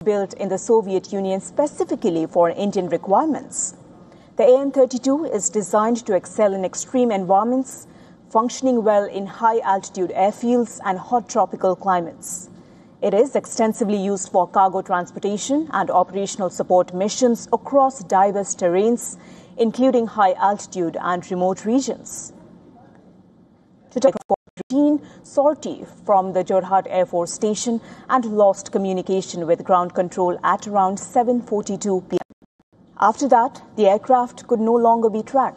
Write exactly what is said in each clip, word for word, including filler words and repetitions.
built in the Soviet Union specifically for Indian requirements. The A N thirty-two is designed to excel in extreme environments, functioning well in high-altitude airfields and hot tropical climates. It is extensively used for cargo transportation and operational support missions across diverse terrains, including high-altitude and remote regions. To take a routine sortie from the Jorhat Air Force Station and lost communication with ground control at around seven forty-two p m After that, the aircraft could no longer be tracked.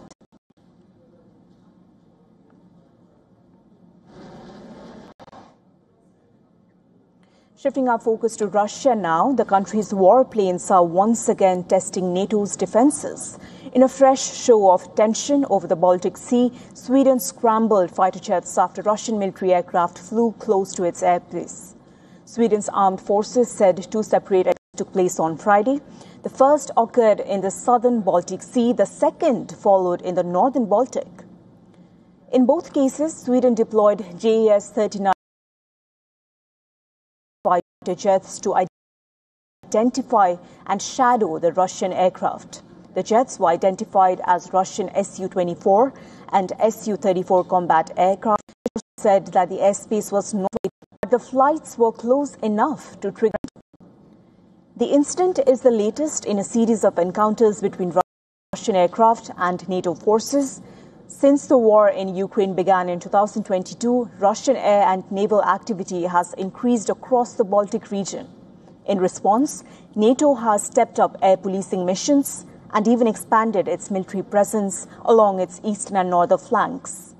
Shifting our focus to Russia now, the country's warplanes are once again testing NATO's defences. In a fresh show of tension over the Baltic Sea, Sweden scrambled fighter jets after Russian military aircraft flew close to its airbase. Sweden's armed forces said two separate attacks took place on Friday. The first occurred in the southern Baltic Sea, the second followed in the northern Baltic. In both cases, Sweden deployed J A S thirty-nine fighter jets to identify and shadow the Russian aircraft. The jets were identified as Russian S U twenty-four and S U thirty-four combat aircraft. It said that the airspace was not, but the flights were close enough to trigger. The incident is the latest in a series of encounters between Russian aircraft and NATO forces. Since the war in Ukraine began in two thousand twenty-two, Russian air and naval activity has increased across the Baltic region. In response, NATO has stepped up air policing missions and even expanded its military presence along its eastern and northern flanks.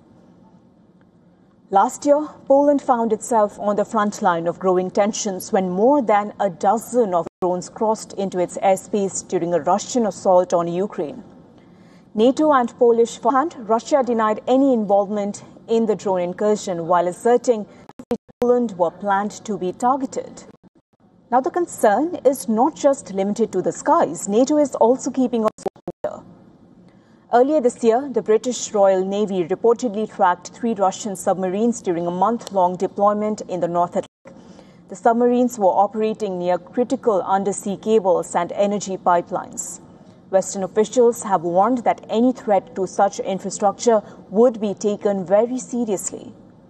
Last year, Poland found itself on the front line of growing tensions when more than a dozen of drones crossed into its airspace during a Russian assault on Ukraine. NATO and Polish front, Russia denied any involvement in the drone incursion while asserting that Poland were planned to be targeted. Now, the concern is not just limited to the skies. NATO is also keeping a water. Earlier this year, the British Royal Navy reportedly tracked three Russian submarines during a month-long deployment in the North Atlantic. The submarines were operating near critical undersea cables and energy pipelines. Western officials have warned that any threat to such infrastructure would be taken very seriously.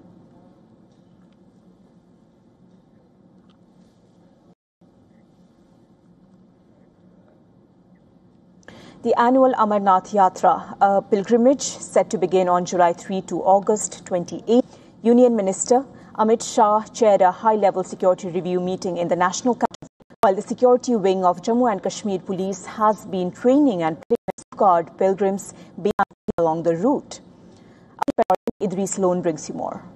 The annual Amarnath Yatra, a pilgrimage set to begin on July third to August twenty-eighth, Union Minister Amit Shah chaired a high-level security review meeting in the national capital, while the security wing of Jammu and Kashmir Police has been training and safeguard pilgrims along the route. Idris Lone brings you more.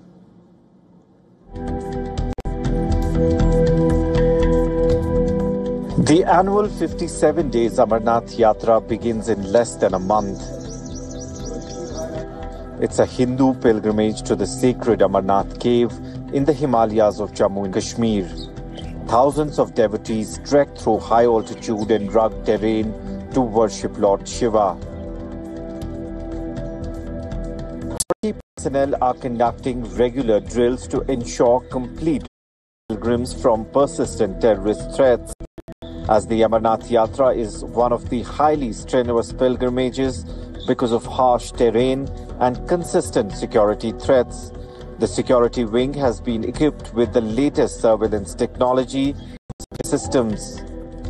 The annual fifty-seven days Amarnath Yatra begins in less than a month. It's a Hindu pilgrimage to the sacred Amarnath cave in the Himalayas of Jammu and Kashmir. Thousands of devotees trek through high altitude and rugged terrain to worship Lord Shiva. Security personnel are conducting regular drills to ensure complete pilgrims from persistent terrorist threats. As the Amarnath Yatra is one of the highly strenuous pilgrimages because of harsh terrain and consistent security threats, the security wing has been equipped with the latest surveillance technology systems.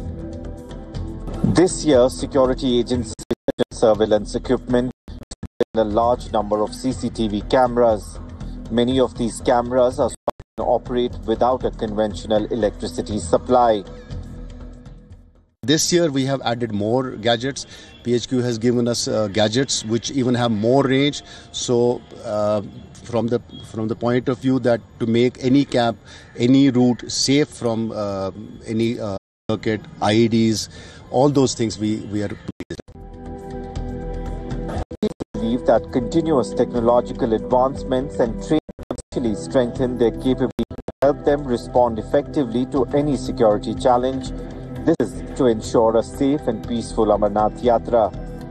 This year, security agencies surveillance equipment and a large number of C C T V cameras. Many of these cameras are operate without a conventional electricity supply. This year we have added more gadgets. P H Q has given us uh, gadgets which even have more range. So uh, from the from the point of view that to make any cab, any route safe from uh, any uh, circuit, I E Ds, all those things we, we are. We believe that continuous technological advancements and training actually strengthen their capability to help them respond effectively to any security challenge. This is to ensure a safe and peaceful Amarnath Yatra.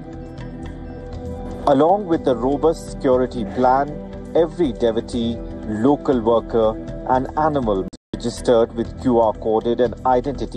Along with the robust security plan, every devotee, local worker and animal is registered with Q R coded and identity